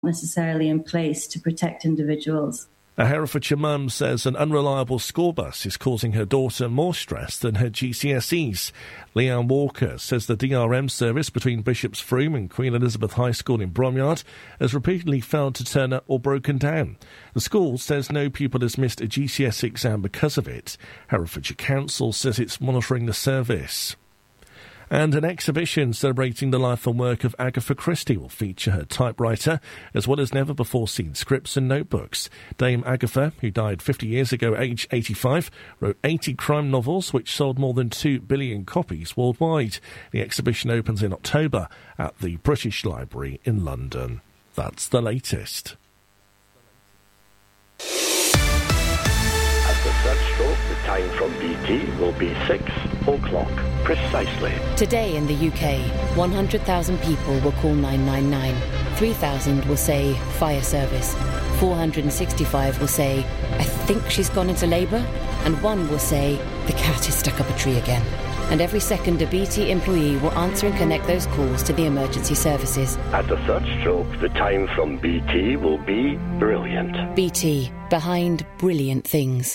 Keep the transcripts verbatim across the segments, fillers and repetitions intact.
necessarily in place to protect individuals. A Herefordshire mum says an unreliable school bus is causing her daughter more stress than her G C S Es. Leanne Walker says the D R M service between Bishop's Froome and Queen Elizabeth High School in Bromyard has repeatedly failed to turn up or broken down. The school says no pupil has missed a G C S E exam because of it. Herefordshire Council says it's monitoring the service. And an exhibition celebrating the life and work of Agatha Christie will feature her typewriter, as well as never-before-seen scripts and notebooks. Dame Agatha, who died fifty years ago, aged eighty-five, wrote eighty crime novels, which sold more than two billion copies worldwide. The exhibition opens in October at the British Library in London. That's the latest. At the Search Stroke, the time from B T will be six o'clock precisely. Today in the U K, one hundred thousand people will call nine nine nine. three thousand will say fire service. four hundred sixty-five will say, I think she's gone into labour. And one will say, the cat is stuck up a tree again. And every second a B T employee will answer and connect those calls to the emergency services. At the Third Stroke, the time from B T will be brilliant. B T, behind brilliant things.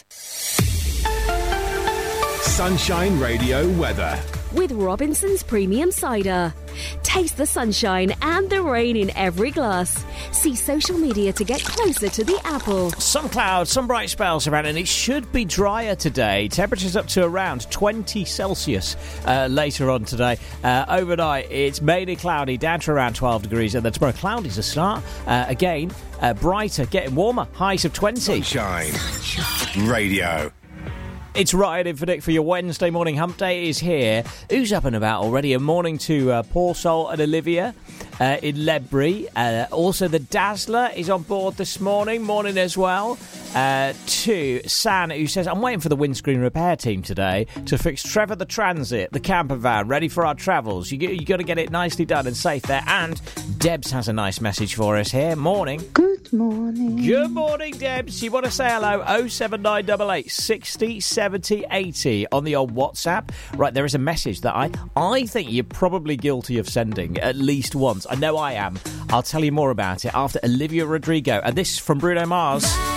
Sunshine Radio weather. With Robinson's Premium Cider. Taste the sunshine and the rain in every glass. See social media to get closer to the apple. Some clouds, some bright spells around, and it should be drier today. Temperatures up to around twenty Celsius uh, later on today. Uh, overnight, it's mainly cloudy, down to around twelve degrees, and then tomorrow, cloudy is a start. Uh, again, uh, brighter, getting warmer, highs of twenty. Sunshine, Sunshine. Radio. It's Ryan in for Nick for your Wednesday morning. Hump Day is here. Who's up and about already? A morning to uh, Paul Sol and Olivia uh, in Ledbury. Uh, also, the Dazzler is on board this morning. Morning as well. Uh, to San, who says, I'm waiting for the windscreen repair team today to fix Trevor the Transit, the camper van, ready for our travels. You, you got to get it nicely done and safe there. And Debs has a nice message for us here. Morning. Good morning. Good morning, Debs. You want to say hello? oh seven nine eight eight sixty seventy eighty on the old WhatsApp. Right, there is a message that I, I think you're probably guilty of sending at least once. I know I am. I'll tell you more about it after Olivia Rodrigo. And this is from Bruno Mars.